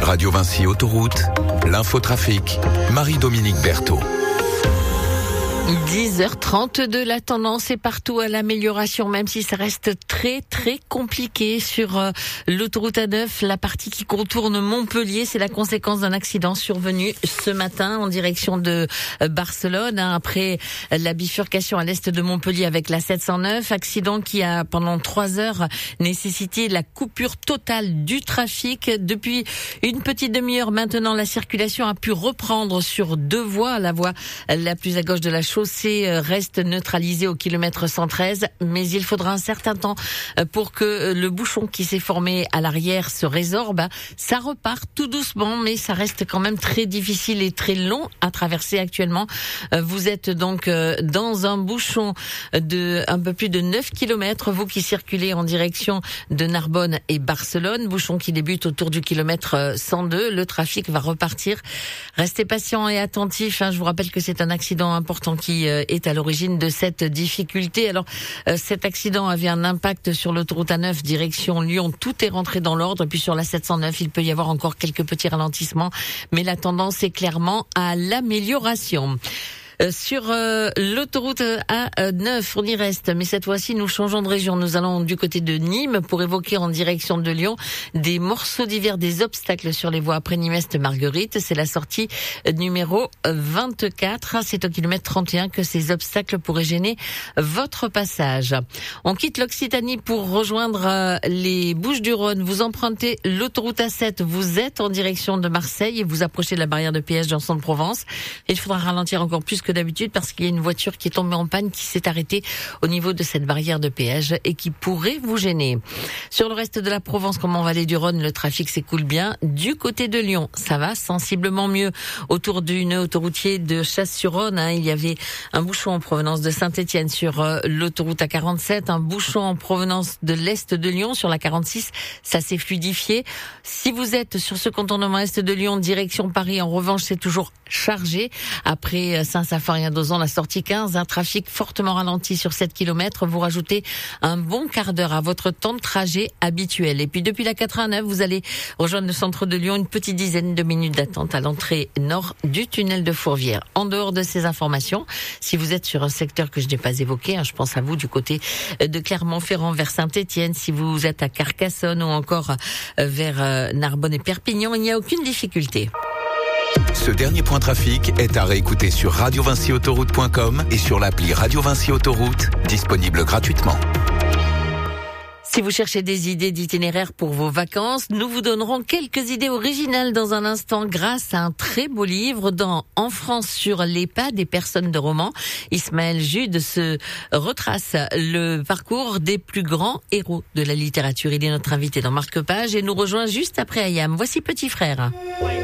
Radio Vinci Autoroute, l'infotrafic, Marie-Dominique Berthaud. 10h32, la tendance est partout à l'amélioration, même si ça reste très très compliqué sur l'autoroute A9, la partie qui contourne Montpellier. C'est la conséquence d'un accident survenu ce matin en direction de Barcelone, après la bifurcation à l'est de Montpellier avec la 709. Accident qui a pendant 3 heures nécessité la coupure totale du trafic. Depuis une petite demi-heure maintenant, la circulation a pu reprendre sur 2 voies. La voie la plus à gauche de la chaussée reste neutralisée au kilomètre 113, mais il faudra un certain temps pour que le bouchon qui s'est formé à l'arrière se résorbe. Ça repart tout doucement, mais ça reste quand même très difficile et très long à traverser actuellement. Vous êtes donc dans un bouchon de un peu plus de 9 km, vous qui circulez en direction de Narbonne et Barcelone, bouchon qui débute autour du kilomètre 102. Le trafic va repartir. Restez patients et attentifs. Je vous rappelle que c'est un accident important qui est à l'origine de cette difficulté. Alors, cet accident avait un impact sur l'autoroute A9 direction Lyon. Tout est rentré dans l'ordre. Puis sur la 709, il peut y avoir encore quelques petits ralentissements, mais la tendance est clairement à l'amélioration. Sur l'autoroute A9, on y reste, mais cette fois-ci nous changeons de région. Nous allons du côté de Nîmes pour évoquer en direction de Lyon des morceaux divers, des obstacles sur les voies après Nîmes-Est-Marguerite. C'est la sortie numéro 24. C'est au kilomètre 31 que ces obstacles pourraient gêner votre passage. On quitte l'Occitanie pour rejoindre les Bouches-du-Rhône. Vous empruntez l'autoroute A7, vous êtes en direction de Marseille et vous approchez de la barrière de péage dans Centre-Provence. Il faudra ralentir encore plus que d'habitude parce qu'il y a une voiture qui est tombée en panne, qui s'est arrêtée au niveau de cette barrière de péage et qui pourrait vous gêner. Sur le reste de la Provence, comme en Vallée du Rhône, le trafic s'écoule bien. Du côté de Lyon, ça va sensiblement mieux. Autour du nœud autoroutier de Chasse-sur-Rhône, il y avait un bouchon en provenance de Saint-Étienne sur l'autoroute A47, un bouchon en provenance de l'est de Lyon sur la 46. Ça s'est fluidifié. Si vous êtes sur ce contournement est de Lyon, direction Paris, en revanche, c'est toujours chargé. Après Saint-Symphorien-d'Ozan, la sortie 15, un trafic fortement ralenti sur 7 km. Vous rajoutez un bon quart d'heure à votre temps de trajet habituel. Et puis depuis la 89, vous allez rejoindre le centre de Lyon, une petite dizaine de minutes d'attente à l'entrée nord du tunnel de Fourvière. En dehors de ces informations, si vous êtes sur un secteur que je n'ai pas évoqué, je pense à vous du côté de Clermont-Ferrand vers Saint-Étienne, si vous êtes à Carcassonne ou encore vers Narbonne et Perpignan, il n'y a aucune difficulté. Ce dernier point trafic est à réécouter sur radiovinciautoroute.com et sur l'appli Radio Vinci Autoroute, disponible gratuitement. Si vous cherchez des idées d'itinéraires pour vos vacances, nous vous donnerons quelques idées originales dans un instant grâce à un très beau livre dans En France sur les pas des personnes de roman. Ismaël Jude se retrace le parcours des plus grands héros de la littérature. Il est notre invité dans Marque-Page et nous rejoint juste après Ayam. Voici Petit Frère.